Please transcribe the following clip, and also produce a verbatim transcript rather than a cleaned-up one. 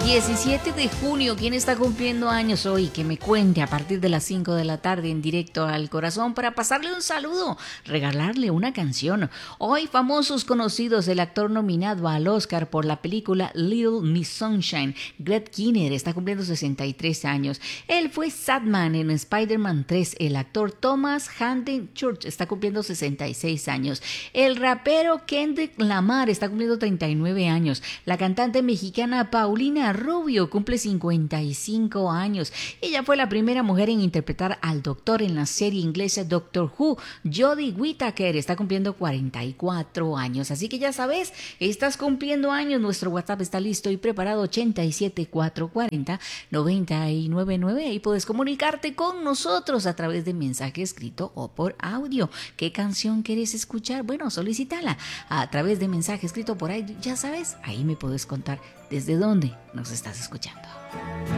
diecisiete de junio, ¿quién está cumpliendo años hoy? Que me cuente a partir de las cinco de la tarde en directo al corazón para pasarle un saludo, regalarle una canción. Hoy famosos conocidos, el actor nominado al Oscar por la película Little Miss Sunshine, Greg Kinnear, está cumpliendo sesenta y tres años. Él fue Sandman en Spider-Man tres. El actor Thomas Haden Church está cumpliendo sesenta y seis años. El rapero Kendrick Lamar está cumpliendo treinta y nueve años. La cantante mexicana Paulina Rubio cumple cincuenta y cinco años. Ella fue la primera mujer en interpretar al doctor en la serie inglesa Doctor Who. Jodie Whittaker está cumpliendo cuarenta y cuatro años. Así que ya sabes, estás cumpliendo años. Nuestro WhatsApp está listo y preparado: ochenta y siete, cuatrocientos cuarenta, noventa y nueve nueve. Ahí puedes comunicarte con nosotros a través de mensaje escrito o por audio. ¿Qué canción quieres escuchar? Bueno, solicítala a través de mensaje escrito por ahí. Ya sabes, ahí me puedes contar desde dónde nos estás escuchando.